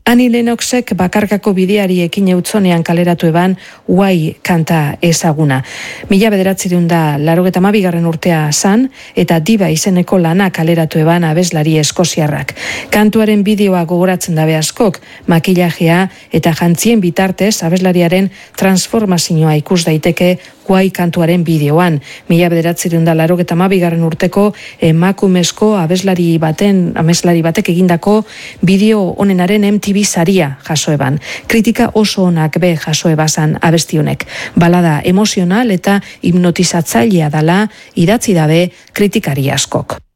Annie Lennoxek bakarkako bideari ekin eutzonean kaleratu eban Why kanta ezaguna. 1982 urtea zan eta Diva izeneko lana kaleratu eban abeslari eskoziarrak. Kantuaren bideoa gogoratzen dabe askok, makillajea eta jantzien bitartez abeslariaren transformazioa ikus daiteke Why kantuaren bideoan. 1982 urteko emakumezko abeslari batek egindako bideo honenaren MTV saria jaso eban. Kritika oso onak be jaso ebazan abestionek. Balada emozional eta hipnotizatzailea dala idatzi dabe kritikari askok.